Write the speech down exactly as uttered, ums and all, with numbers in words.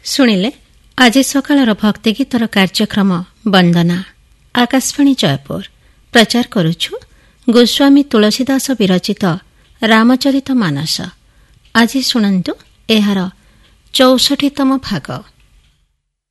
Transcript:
ଶୁଣିଲେ ଆଜି ସକାଳର ଭକ୍ତିଗୀତର କାର୍ଯ୍ୟକ୍ରମ ବନ୍ଦନା। ଆକାଶବାଣୀ ଜୟପୁର ପ୍ରଚାର କରୁଛୁ ଗୋସ୍ୱାମୀ ତୁଳସୀଦାସ ବିରଚିତ ରାମଚରିତ ମାନସ। ଆଜି ଶୁଣନ୍ତୁ ଏହାର ଚଉଷଠିତମ ଭାଗ।